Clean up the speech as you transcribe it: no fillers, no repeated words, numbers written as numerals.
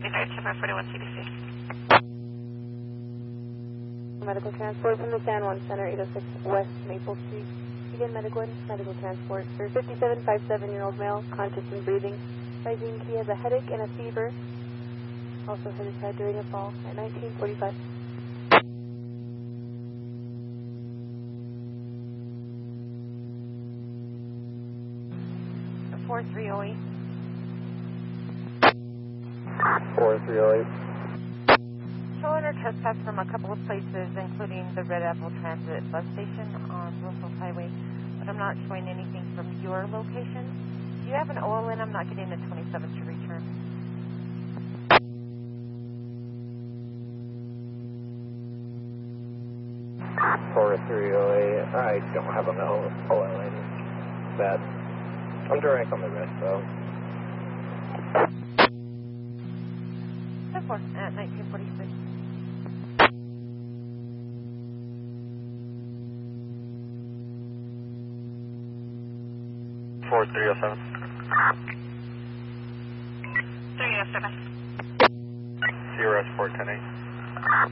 41 CDC. Medical transport from the San Juan Center, 806 West Maple Street. Begin medical transport for 5757-year-old male, conscious and breathing. Rising, he has a headache and a fever. Also hit his head during a fall at 1945. 4308. 4308. Showing or trespass from a couple of places, including the Red Apple Transit bus station on Bloomfield Highway, but I'm not showing anything from your location. Do you have an OLN? I'm not getting a 27 to return. Four 308. I don't have an OLN. Bad. I'm direct on the rest though. 4 at 1946. Four 307. 307. CRS 410.